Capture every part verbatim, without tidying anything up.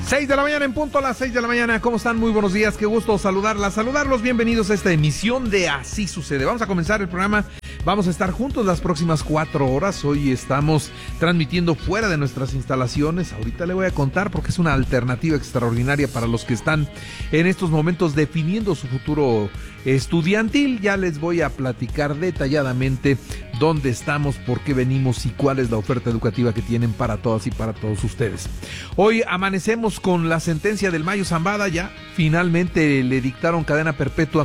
Seis de la mañana en punto, a las seis de la mañana. ¿Cómo están? Muy buenos días, qué gusto saludarlas, saludarlos. Bienvenidos a esta emisión de Así Sucede. Vamos a comenzar el programa. Vamos a estar juntos las próximas cuatro horas. Hoy estamos transmitiendo fuera de nuestras instalaciones. Ahorita le voy a contar porque es una alternativa extraordinaria para los que están en estos momentos definiendo su futuro estudiantil. Ya les voy a platicar detalladamente dónde estamos, por qué venimos y cuál es la oferta educativa que tienen para todas y para todos ustedes. Hoy amanecemos con la sentencia del Mayo Zambada. Ya finalmente le dictaron cadena perpetua.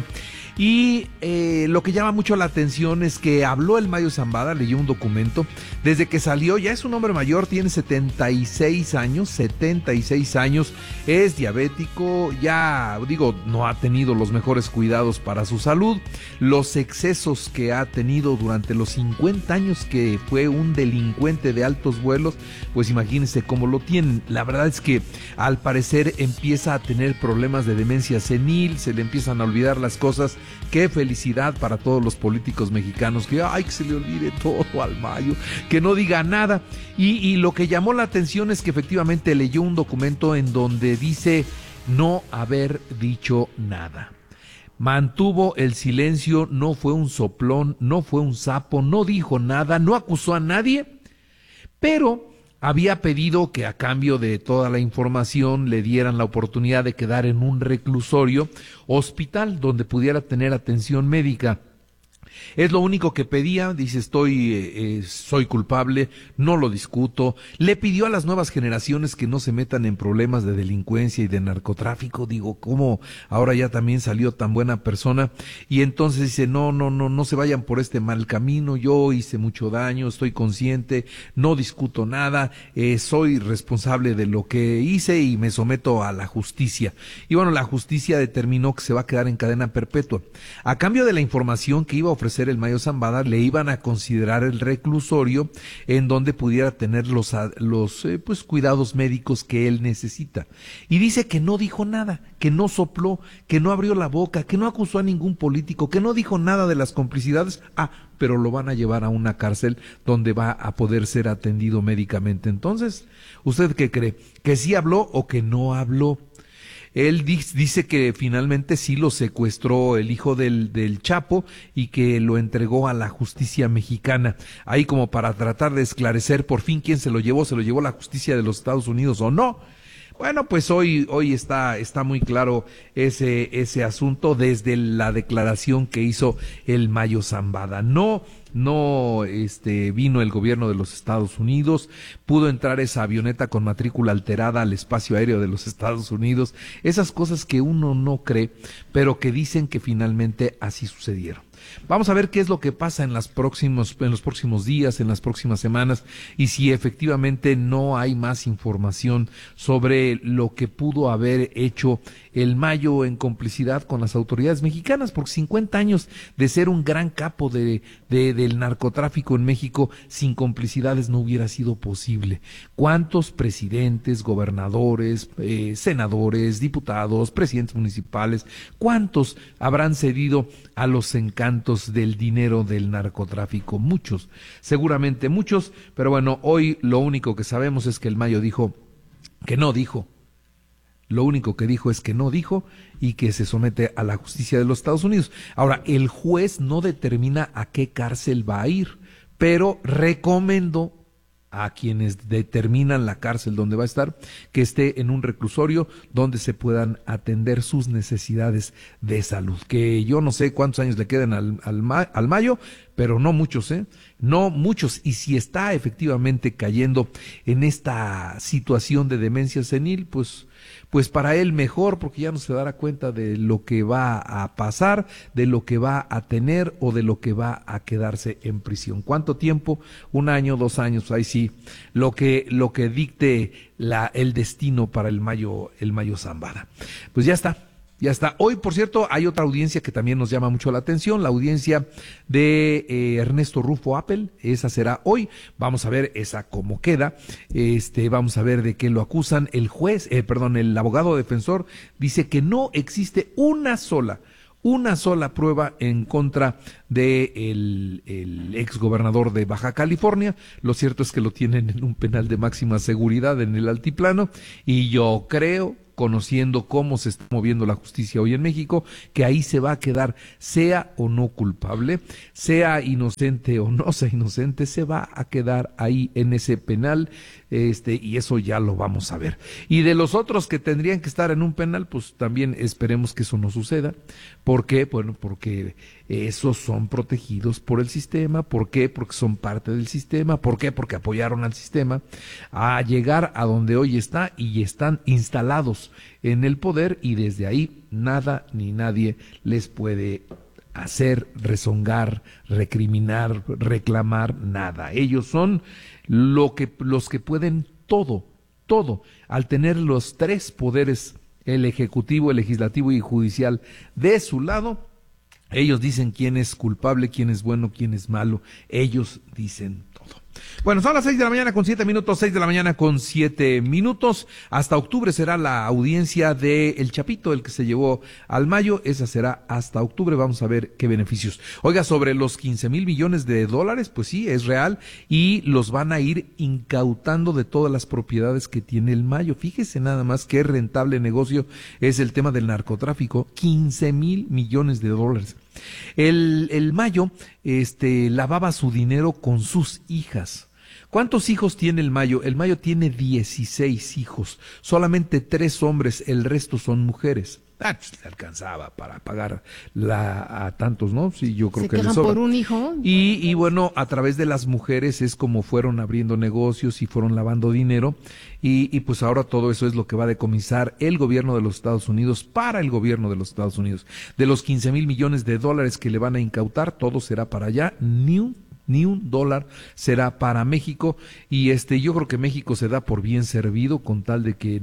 Y eh, lo que llama mucho la atención es que habló el Mayo Zambada, leyó un documento, desde que salió, ya es un hombre mayor, tiene setenta y seis años, setenta y seis años, es diabético, ya digo, no ha tenido los mejores cuidados para su salud, los excesos que ha tenido durante los cincuenta años que fue un delincuente de altos vuelos, pues imagínense cómo lo tienen. La verdad es que al parecer empieza a tener problemas de demencia senil, se le empiezan a olvidar las cosas. Qué felicidad para todos los políticos mexicanos, que ay, que se le olvide todo al Mayo, que no diga nada. Y, y lo que llamó la atención es que efectivamente leyó un documento en donde dice no haber dicho nada. Mantuvo el silencio, no fue un soplón, no fue un sapo, no dijo nada, no acusó a nadie, pero había pedido que a cambio de toda la información le dieran la oportunidad de quedar en un reclusorio hospital donde pudiera tener atención médica. Es lo único que pedía, dice estoy, eh, eh, soy culpable, no lo discuto. Le pidió a las nuevas generaciones que no se metan en problemas de delincuencia y de narcotráfico. Digo, ¿cómo ahora ya también salió tan buena persona? Y entonces dice, no, no, no, no se vayan por este mal camino, yo hice mucho daño, estoy consciente, no discuto nada, eh, soy responsable de lo que hice y me someto a la justicia. Y bueno, la justicia determinó que se va a quedar en cadena perpetua. A cambio de la información que iba a ofrecer ofrecer el Mayo Zambada, le iban a considerar el reclusorio en donde pudiera tener los, los eh, pues cuidados médicos que él necesita. Y dice que no dijo nada, que no sopló, que no abrió la boca, que no acusó a ningún político, que no dijo nada de las complicidades. Ah, pero lo van a llevar a una cárcel donde va a poder ser atendido médicamente. Entonces, ¿usted qué cree? ¿Que sí habló o que no habló? Él dice que finalmente sí lo secuestró el hijo del, del Chapo y que lo entregó a la justicia mexicana. Ahí como para tratar de esclarecer por fin quién se lo llevó, se lo llevó la justicia de los Estados Unidos o no. Bueno, pues hoy, hoy está, está muy claro ese, ese asunto desde la declaración que hizo el Mayo Zambada. No, no, este, vino el gobierno de los Estados Unidos, pudo entrar esa avioneta con matrícula alterada al espacio aéreo de los Estados Unidos, esas cosas que uno no cree, pero que dicen que finalmente así sucedieron. Vamos a ver qué es lo que pasa en, las próximos, en los próximos días, en las próximas semanas, y si efectivamente no hay más información sobre lo que pudo haber hecho el Mayo en complicidad con las autoridades mexicanas, porque cincuenta años de ser un gran capo de, de, del narcotráfico en México, sin complicidades no hubiera sido posible. ¿Cuántos presidentes, gobernadores, eh, senadores, diputados, presidentes municipales, cuántos habrán cedido a los encantos del dinero del narcotráfico? Muchos, seguramente muchos, pero bueno, hoy lo único que sabemos es que el Mayo dijo que no dijo. Lo único que dijo es que no dijo y que se somete a la justicia de los Estados Unidos. Ahora, el juez no determina a qué cárcel va a ir, pero recomendó a quienes determinan la cárcel donde va a estar, que esté en un reclusorio donde se puedan atender sus necesidades de salud. Que yo no sé cuántos años le quedan al, al, al Mayo, pero no muchos, ¿eh? No muchos. Y si está efectivamente cayendo en esta situación de demencia senil, pues pues para él mejor, porque ya no se dará cuenta de lo que va a pasar, de lo que va a tener o de lo que va a quedarse en prisión. ¿Cuánto tiempo? Un año, dos años, ahí sí, lo que lo que dicte la el destino para el Mayo, el Mayo Zambada. Pues ya está. Ya está. Hoy, por cierto, hay otra audiencia que también nos llama mucho la atención, la audiencia de eh, Ernesto Rufo Appel. Esa será hoy. Vamos a ver esa cómo queda. Este, vamos a ver de qué lo acusan. El juez, eh, perdón, el abogado defensor dice que no existe una sola una sola prueba en contra de el, el ex gobernador de Baja California. Lo cierto es que lo tienen en un penal de máxima seguridad en el altiplano, y yo creo, conociendo cómo se está moviendo la justicia hoy en México, que ahí se va a quedar, sea o no culpable, sea inocente o no sea inocente, se va a quedar ahí en ese penal, este, y eso ya lo vamos a ver. Y de los otros que tendrían que estar en un penal, pues también esperemos que eso no suceda. ¿Por qué? Bueno, porque esos son protegidos por el sistema. ¿Por qué? Porque son parte del sistema. ¿Por qué? Porque apoyaron al sistema a llegar a donde hoy está y están instalados en el poder, y desde ahí nada ni nadie les puede hacer rezongar, recriminar, reclamar nada. Ellos son lo que, los que pueden todo, todo, al tener los tres poderes, el ejecutivo, el legislativo y judicial, de su lado. Ellos dicen quién es culpable, quién es bueno, quién es malo. Ellos dicen todo. Bueno, son las seis de la mañana con siete minutos, seis de la mañana con siete minutos. Hasta octubre será la audiencia de El Chapito, el que se llevó al Mayo. Esa será hasta octubre. Vamos a ver qué beneficios. Oiga, sobre los quince mil millones de dólares, pues sí, es real, y los van a ir incautando de todas las propiedades que tiene el Mayo. Fíjese nada más qué rentable negocio es el tema del narcotráfico. quince mil millones de dólares. El, el Mayo, este, lavaba su dinero con sus hijas. ¿Cuántos hijos tiene el Mayo? El Mayo tiene dieciséis hijos, solamente tres hombres, el resto son mujeres. Ah, pues le alcanzaba para pagar la, a tantos, ¿no? Sí, yo creo Se que quejan les sobra. por un hijo. Y, y bueno, a través de las mujeres es como fueron abriendo negocios y fueron lavando dinero, y, y pues ahora todo eso es lo que va a decomisar el gobierno de los Estados Unidos para el gobierno de los Estados Unidos. De los quince mil millones de dólares que le van a incautar, todo será para allá, ni un Ni un dólar será para México, y este yo creo que México se da por bien servido con tal de que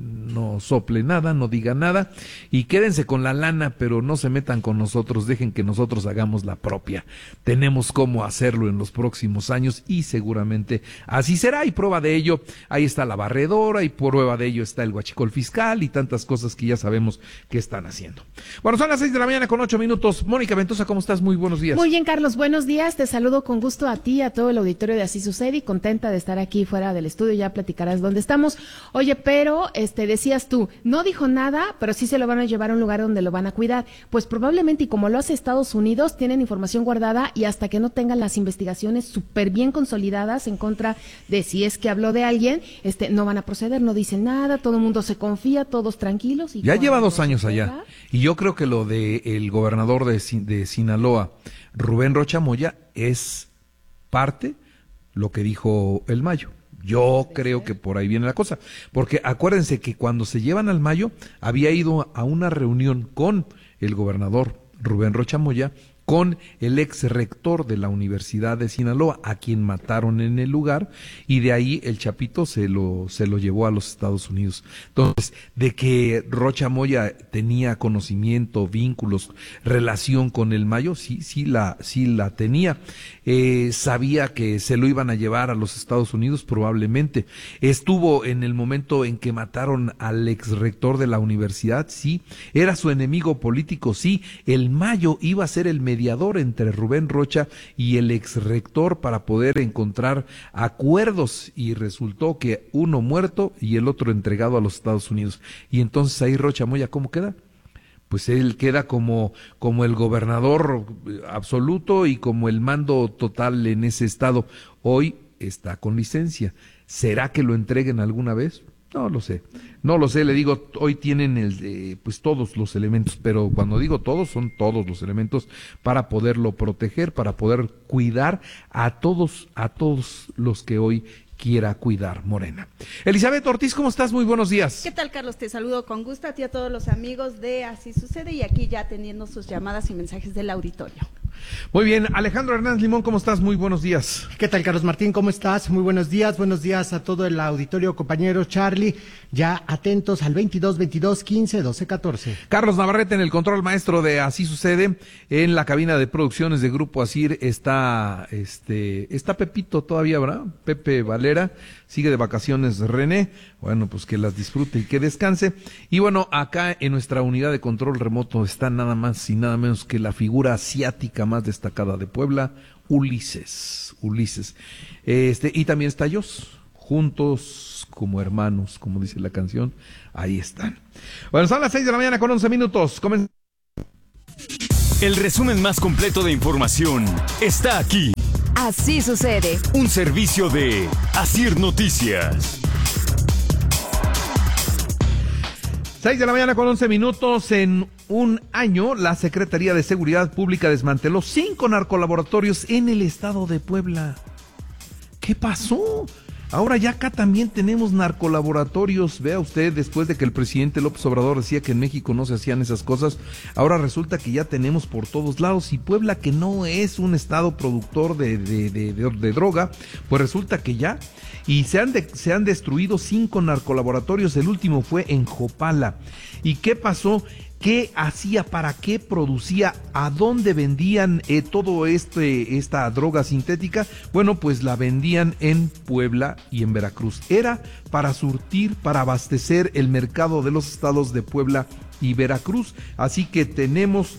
no sople nada, no diga nada, y quédense con la lana, pero no se metan con nosotros, dejen que nosotros hagamos la propia. Tenemos cómo hacerlo en los próximos años y seguramente así será, y prueba de ello, ahí está la barredora, y prueba de ello está el huachicol fiscal y tantas cosas que ya sabemos que están haciendo. Bueno, son las seis de la mañana con ocho minutos. Mónica Ventosa, ¿cómo estás? Muy buenos días. Muy bien, Carlos, buenos días, te saludo con Con gusto a ti, a todo el auditorio de Así Sucede, y contenta de estar aquí fuera del estudio. Ya platicarás dónde estamos. Oye, pero este decías tú, no dijo nada, pero sí se lo van a llevar a un lugar donde lo van a cuidar. Pues probablemente, y como lo hace Estados Unidos, tienen información guardada, y hasta que no tengan las investigaciones súper bien consolidadas en contra de si es que habló de alguien, este no van a proceder, no dicen nada, todo el mundo se confía, todos tranquilos. Y ya lleva dos proceda, años allá, y yo creo que lo de el gobernador de, de Sinaloa, Rubén Rocha Moya, es parte lo que dijo el Mayo. Yo creo que por ahí viene la cosa, porque acuérdense que cuando se llevan al Mayo, había ido a una reunión con el gobernador Rubén Rocha Moya, con el ex rector de la Universidad de Sinaloa, a quien mataron en el lugar, y de ahí el Chapito se lo se lo llevó a los Estados Unidos. Entonces, de que Rocha Moya tenía conocimiento, vínculos, relación con el Mayo, sí, sí la, sí la tenía. Eh, sabía que se lo iban a llevar a los Estados Unidos, probablemente. Estuvo en el momento en que mataron al ex rector de la universidad, sí. Era su enemigo político, sí. El Mayo iba a ser el mediador entre Rubén Rocha y el ex rector para poder encontrar acuerdos, y resultó que uno muerto y el otro entregado a los Estados Unidos. Y entonces ahí Rocha Moya, ¿cómo queda? Pues él queda como, como el gobernador absoluto y como el mando total en ese estado. Hoy está con licencia. ¿Será que lo entreguen alguna vez? No lo sé, no lo sé, le digo, hoy tienen el, eh, pues todos los elementos, pero cuando digo todos, son todos los elementos para poderlo proteger, para poder cuidar a todos, a todos los que hoy quiera cuidar Morena. Elizabeth Ortiz, ¿cómo estás? Muy buenos días. ¿Qué tal, Carlos? Te saludo con gusto a ti, a todos los amigos de Así Sucede, y aquí ya atendiendo sus llamadas y mensajes del auditorio. Muy bien, Alejandro Hernández Limón, ¿cómo estás? Muy buenos días. ¿Qué tal, Carlos Martín? ¿Cómo estás? Muy buenos días, buenos días a todo el auditorio, compañero Charlie, ya atentos al veintidós, veintidós, quince, doce, catorce. Carlos Navarrete en el control maestro de Así Sucede, en la cabina de producciones de Grupo Asir está, este, está Pepito todavía, ¿verdad? Pepe Valera, sigue de vacaciones René, bueno, pues que las disfrute y que descanse. Y bueno, acá en nuestra unidad de control remoto está nada más y nada menos que la figura asiática más destacada de Puebla, Ulises, Ulises. Este, y también está Jos, juntos como hermanos, como dice la canción, ahí están. Bueno, son las seis de la mañana con once minutos. Comen- El resumen más completo de información está aquí. Así sucede. Un servicio de Asir Noticias. seis de la mañana con once minutos. En un año, la Secretaría de Seguridad Pública desmanteló cinco narcolaboratorios en el estado de Puebla. ¿Qué pasó? Ahora ya acá también tenemos narcolaboratorios. Vea usted, después de que el presidente López Obrador decía que en México no se hacían esas cosas, ahora resulta que ya tenemos por todos lados. Y Puebla, que no es un estado productor de, de, de, de, de droga, pues resulta que ya. Y se han, de, se han destruido cinco narcolaboratorios. El último fue en Jopala. ¿Y qué pasó? ¿Qué hacía? ¿Para qué producía? ¿A dónde vendían eh, todo este esta droga sintética? Bueno, pues la vendían en Puebla y en Veracruz. Era para surtir, para abastecer el mercado de los estados de Puebla y Veracruz. Así que tenemos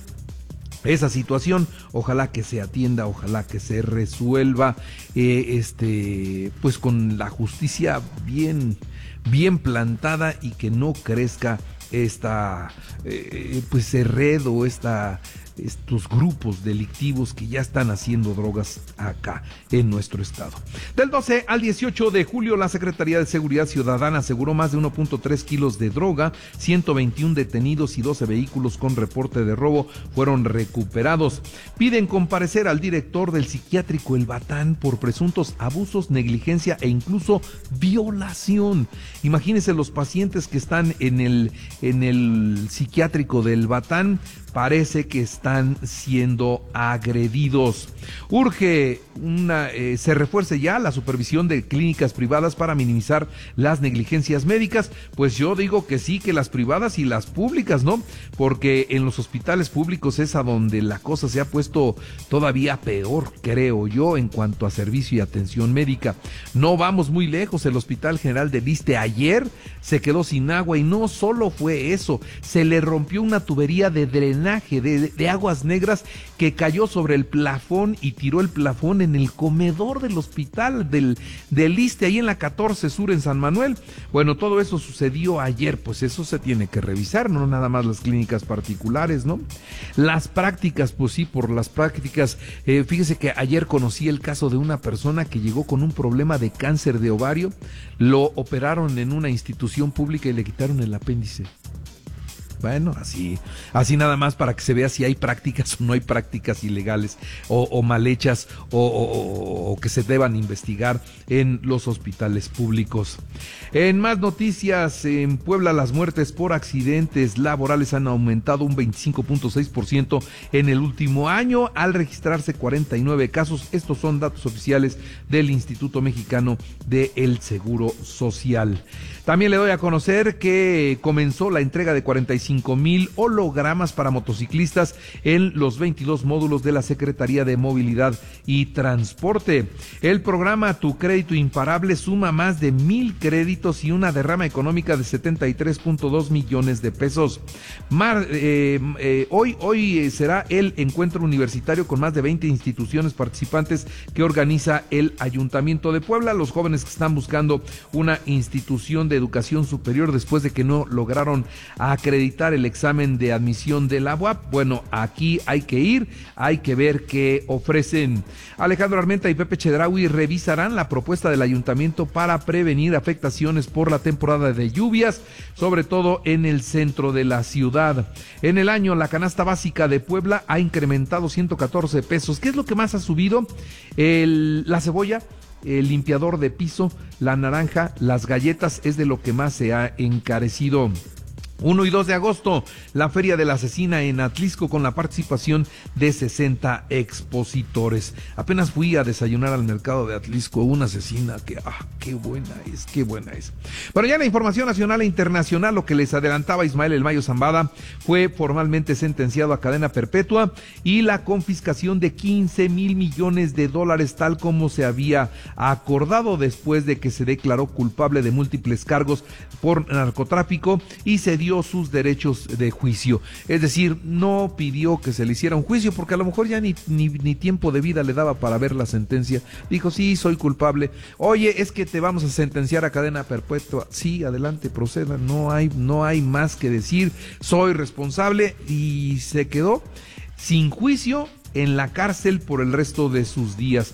esa situación. Ojalá que se atienda, ojalá que se resuelva, eh, este, pues con la justicia bien, bien plantada y que no crezca esta eh, pues enredo, esta estos grupos delictivos que ya están haciendo drogas acá en nuestro estado. Del doce al dieciocho de julio, la Secretaría de Seguridad Ciudadana aseguró más de uno punto tres kilos de droga, ciento veintiún detenidos y doce vehículos con reporte de robo fueron recuperados. Piden comparecer al director del psiquiátrico El Batán por presuntos abusos, negligencia e incluso violación. Imagínense los pacientes que están en el, en el psiquiátrico del Batán, parece que están siendo agredidos. Urge una, eh, se refuerce ya la supervisión de clínicas privadas para minimizar las negligencias médicas. Pues yo digo que sí, que las privadas y las públicas, ¿no? Porque en los hospitales públicos es a donde la cosa se ha puesto todavía peor, creo yo, en cuanto a servicio y atención médica. No vamos muy lejos, el Hospital General del Iste ayer se quedó sin agua y no solo fue eso, se le rompió una tubería de drenaje De, de aguas negras que cayó sobre el plafón y tiró el plafón en el comedor del hospital del, del Iste, ahí en la catorce Sur en San Manuel. Bueno, todo eso sucedió ayer, pues eso se tiene que revisar, no nada más las clínicas particulares, ¿no? Las prácticas, pues sí, por las prácticas, eh, fíjese que ayer conocí el caso de una persona que llegó con un problema de cáncer de ovario, lo operaron en una institución pública y le quitaron el apéndice. Bueno, así, así nada más para que se vea si hay prácticas o no hay prácticas ilegales o, o mal hechas o, o, o que se deban investigar en los hospitales públicos. En más noticias, en Puebla las muertes por accidentes laborales han aumentado un veinticinco punto seis por ciento en el último año al registrarse cuarenta y nueve casos. Estos son datos oficiales del Instituto Mexicano del Seguro Social. También le doy a conocer que comenzó la entrega de cuarenta y cinco mil hologramas para motociclistas en los veintidós módulos de la Secretaría de Movilidad y Transporte. El programa Tu Crédito Imparable suma más de mil créditos y una derrama económica de setenta y tres punto dos millones de pesos. Mar, eh, eh, hoy, hoy será el encuentro universitario con más de veinte instituciones participantes que organiza el Ayuntamiento de Puebla. Los jóvenes que están buscando una institución de educación superior después de que no lograron acreditar el examen de admisión de la U A P. Bueno, aquí hay que ir, hay que ver qué ofrecen. Alejandro Armenta y Pepe Chedraui revisarán la propuesta del ayuntamiento para prevenir afectaciones por la temporada de lluvias, sobre todo en el centro de la ciudad. En el año, la canasta básica de Puebla ha incrementado ciento catorce pesos. ¿Qué es lo que más ha subido? El, la cebolla, el limpiador de piso, la naranja, las galletas es de lo que más se ha encarecido. uno y dos de agosto, la Feria de la Cecina en Atlisco con la participación de sesenta expositores. Apenas fui a desayunar al mercado de Atlisco, una cecina que, ah, qué buena es, qué buena es. Pero ya en la información nacional e internacional, lo que les adelantaba Ismael El Mayo Zambada, fue formalmente sentenciado a cadena perpetua y la confiscación de quince mil millones de dólares, tal como se había acordado después de que se declaró culpable de múltiples cargos por narcotráfico y se dio sus derechos de juicio. Es decir, no pidió que se le hiciera un juicio porque a lo mejor ya ni, ni, ni tiempo de vida le daba para ver la sentencia. Dijo, sí, soy culpable. Oye, es que te vamos a sentenciar a cadena perpetua. Sí, adelante, proceda. No hay, no hay más que decir. Soy responsable, y se quedó sin juicio en la cárcel por el resto de sus días.